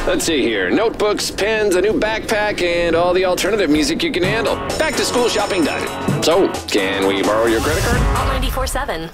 Let's see here. Notebooks, pens, a new backpack, and all the alternative music you can handle. Back to school shopping done. So, can we borrow your credit card? Alt 94.7.